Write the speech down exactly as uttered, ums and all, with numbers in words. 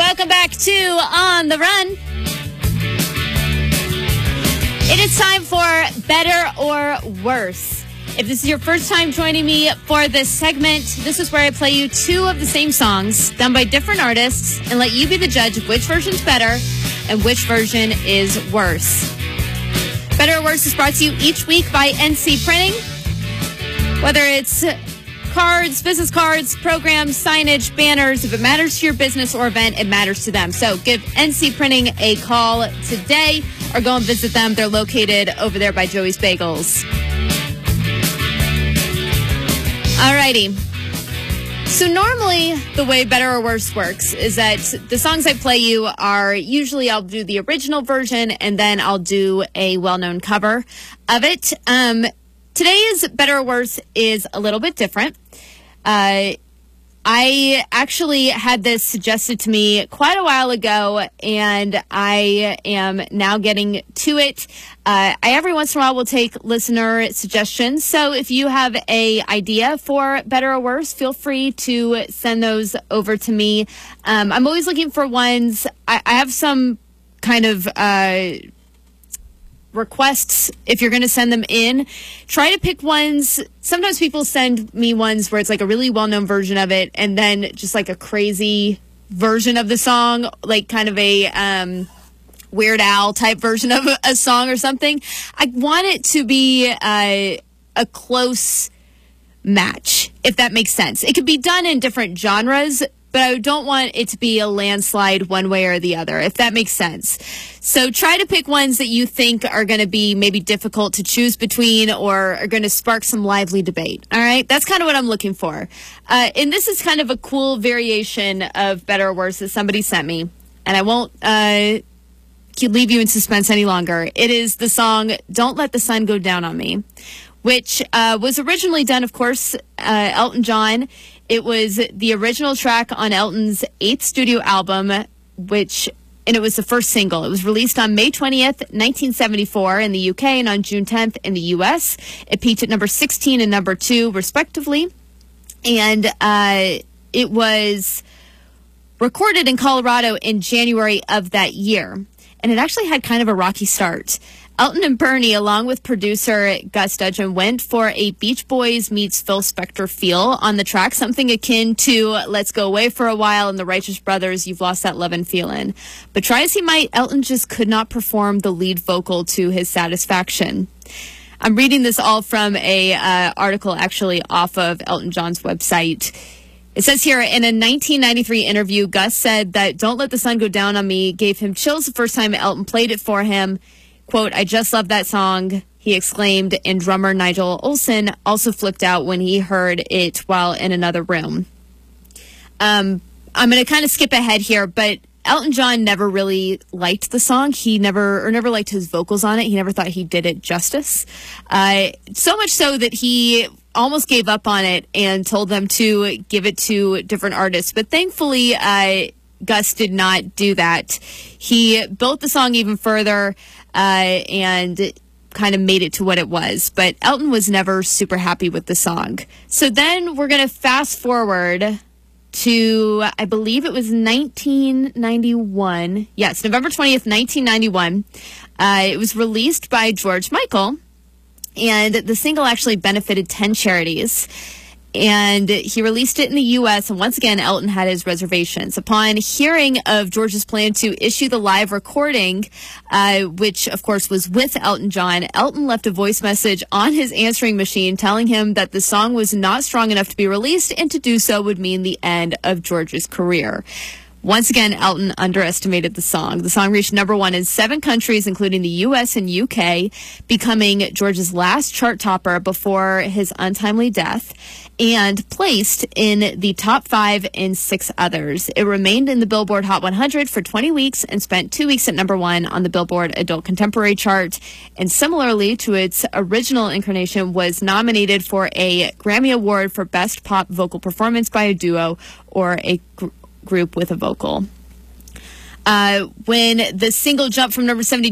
Welcome back to On the Run. It is time for Better or Worse. If this is your first time joining me for this segment, this is where I play you two of the same songs done by different artists and let you be the judge of which version's better and which version is worse. Better or Worse is brought to you each week by N C Printing. Whether it's cards, business cards, programs, signage, banners, if it matters to your business or event, it matters to them. So give N C Printing a call today or go and visit them. They're located over there by Joey's Bagels. Alrighty. So normally the way Better or Worse works is that the songs I play you are usually I'll do the original version and then I'll do a well-known cover of it. Um, today's Better or Worse is a little bit different. Uh, I actually had this suggested to me quite a while ago, and I am now getting to it. Uh, I every once in a while will take listener suggestions. So if you have a idea for Better or Worse, feel free to send those over to me. Um, I'm always looking for ones. I, I have some kind of uh, requests. If you're going to send them in, try to pick ones. Sometimes people send me ones where it's like a really well-known version of it and then just like a crazy version of the song, like kind of a um, Weird Al type version of a, a song or something. I want it to be uh, a close match, if that makes sense. It could be done in different genres, but I don't want it to be a landslide one way or the other, if that makes sense. So try to pick ones that you think are going to be maybe difficult to choose between or are going to spark some lively debate. All right? That's kind of what I'm looking for. Uh, and this is kind of a cool variation of Better or Worse that somebody sent me. And I won't uh, leave you in suspense any longer. It is the song Don't Let the Sun Go Down on Me, which uh, was originally done, of course, uh, Elton John. It was the original track on Elton's eighth studio album, which, and it was the first single. It was released on May twentieth, nineteen seventy-four in the U K and on June tenth in the U S. It peaked at number sixteen and number two, respectively. And uh, it was recorded in Colorado in January of that year. And it actually had kind of a rocky start. Elton and Bernie, along with producer Gus Dudgeon, went for a Beach Boys meets Phil Spector feel on the track, something akin to Let's Go Away for a While and the Righteous Brothers, You've Lost That Lovin' Feelin'. But try as he might, Elton just could not perform the lead vocal to his satisfaction. I'm reading this all from a uh, article actually off of Elton John's website. It says here, in a nineteen ninety-three interview, Gus said that Don't Let the Sun Go Down on Me gave him chills the first time Elton played it for him. Quote, I just love that song, he exclaimed, and drummer Nigel Olsson also flipped out when he heard it while in another room. Um, I'm going to kind of skip ahead here, but Elton John never really liked the song. He never, or never liked his vocals on it. He never thought he did it justice. Uh, so much so that he almost gave up on it and told them to give it to different artists. But thankfully, uh, Gus did not do that. He built the song even further uh, and kind of made it to what it was. But Elton was never super happy with the song. So then we're going to fast forward to, I believe it was nineteen ninety-one. Yes, November twentieth, nineteen ninety-one. Uh, it was released by George Michael. And the single actually benefited ten charities. And he released it in the U S, and once again, Elton had his reservations. Upon hearing of George's plan to issue the live recording, uh, which, of course, was with Elton John, Elton left a voice message on his answering machine telling him that the song was not strong enough to be released, and to do so would mean the end of George's career. Once again, Elton underestimated the song. The song reached number one in seven countries, including the U S and U K, becoming George's last chart topper before his untimely death, and placed in the top five in six others. It remained in the Billboard Hot one hundred for twenty weeks and spent two weeks at number one on the Billboard Adult Contemporary chart, and similarly to its original incarnation, was nominated for a Grammy Award for Best Pop Vocal Performance by a Duo or a gr- group with a vocal. Uh, when the single jumped from number seventy